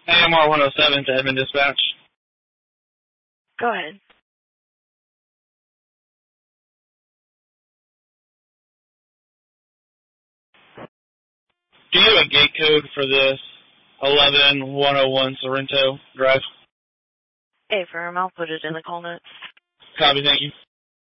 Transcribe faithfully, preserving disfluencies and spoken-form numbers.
A M R one oh seven to Edmond Dispatch. Go ahead. Do you have a gate code for this eleven one oh one Sorrento Drive? Affirm, I'll put it in the call notes. Copy, thank you.